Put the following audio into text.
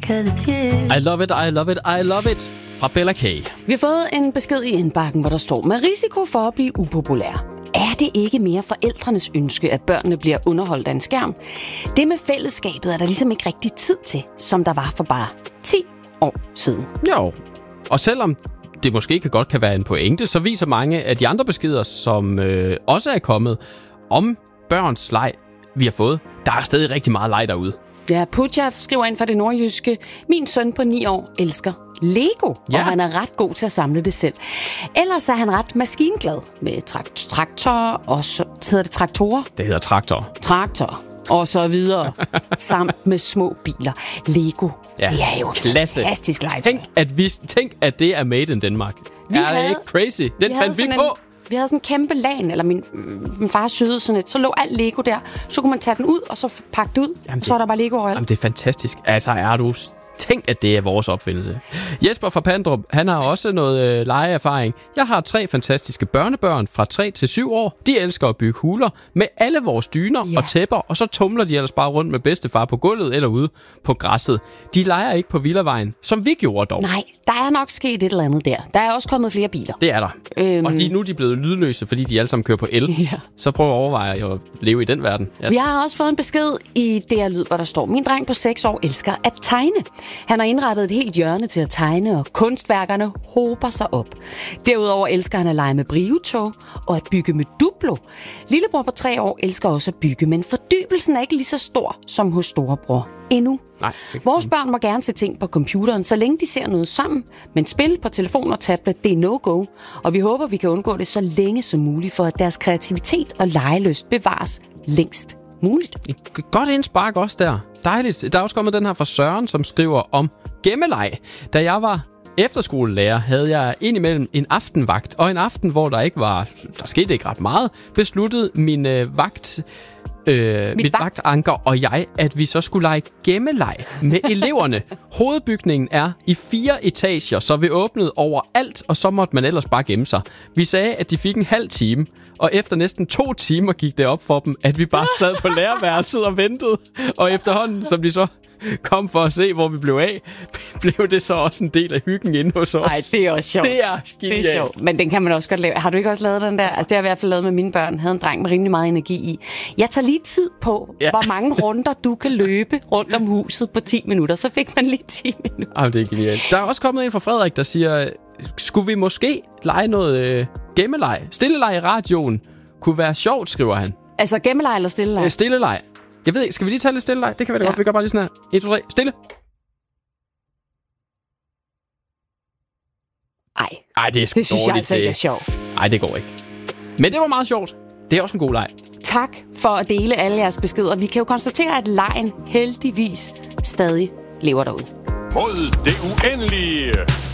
'cause it's you. I love it, I love it, I love it. Fra Bella K. Vi har fået en besked i indbakken, hvor der står: med risiko for at blive upopulær. Er det ikke mere forældrenes ønske, at børnene bliver underholdt af en skærm? Det med fællesskabet er der ligesom ikke rigtig tid til, som der var for bare 10 år siden. Jo, og selvom det måske godt kan være en pointe, så viser mange af de andre beskeder, som også er kommet om børns leg, vi har fået. Der er stadig rigtig meget leg derude. Ja, Pujaf skriver ind fra det nordjyske: min søn på 9 år elsker Lego, og han er ret god til at samle det selv. Ellers er han ret maskinglad med traktorer, og så hedder det traktorer? Det hedder traktor. Og så videre, samt med små biler. Lego, ja, det er jo et fantastisk legetøj. Tænk, at det er made in Denmark. Er det ikke crazy? Den fandt vi på. Vi havde sådan en kæmpe lagen, eller min far syede sådan et, så lå alt Lego der. Så kunne man tage den ud, og så pakke det ud, og så er der bare Lego overalt. Jamen, det er fantastisk. Altså, er du... Tænk, at det er vores opfindelse. Jesper fra Pandrup, han har også noget legeerfaring. Jeg har 3 fantastiske børnebørn fra 3 til 7 år. De elsker at bygge huler med alle vores dyner og tæpper, og så tumler de ellers bare rundt med bedstefar på gulvet eller ude på græsset. De leger ikke på Villavejen, som vi gjorde dog. Nej, der er nok sket et eller andet der. Der er også kommet flere biler. Det er der. Og nu er de blevet lydløse, fordi de alle sammen kører på el. Ja. Så prøv at overveje at leve i den verden. Ja. Vi har også fået en besked i DR Lyd, hvor der står: min dreng på 6 år elsker at tegne. Han har indrettet et helt hjørne til at tegne, og kunstværkerne hober sig op. Derudover elsker han at lege med brivetog og at bygge med Duplo. Lillebror på 3 år elsker også at bygge, men fordybelsen er ikke lige så stor som hos storebror endnu. Nej, vores børn må gerne se ting på computeren, så længe de ser noget sammen, men spil på telefon og tablet, det er no-go. Og vi håber, vi kan undgå det så længe som muligt, for at deres kreativitet og legelyst bevares længst muligt. Godt indspark også der. Dejligt. Der er også kommet den her fra Søren, som skriver om gemmeleg. Da jeg var efterskolelærer, havde jeg indimellem en aftenvagt, og en aften, hvor der skete ikke ret meget, besluttede min mit vagtanker og jeg, at vi så skulle lege gemmeleg med eleverne. Hovedbygningen er i 4 etager, så vi åbnede overalt, og så måtte man ellers bare gemme sig. Vi sagde, at de fik en halv time, og efter næsten 2 timer gik det op for dem, at vi bare sad på lærerværelset og ventede. Og efterhånden, som de så kom for at se, hvor vi blev af, blev det så også en del af hyggen inde hos os. Nej, det er også sjovt. Det er genialt. Det er sjovt, men den kan man også godt lave. Har du ikke også lavet den der? Altså, det har jeg i hvert fald lavet med mine børn. Jeg havde en dreng med rimelig meget energi i. Jeg tager lige tid på, hvor mange runder du kan løbe rundt om huset på 10 minutter. Så fik man lige 10 minutter. Det er genialt. Der er også kommet en fra Frederik, der siger, skulle vi måske lege noget gemmeleg? Stilleleg i radioen kunne være sjovt, skriver han. Altså gemmeleg eller stilleleg? Stilleleg. Jeg ved ikke, skal vi lige tage lidt stilleleg? Det kan være det godt. Vi gør bare lige sådan her. 1, 2, 3. Stille. Ej, det er sgu det synes dårligt. Jeg altså ikke er sjovt. Nej, det går ikke. Men det var meget sjovt. Det er også en god leg. Tak for at dele alle jeres beskeder. Vi kan jo konstatere, at legen heldigvis stadig lever derude. Mod det uendelige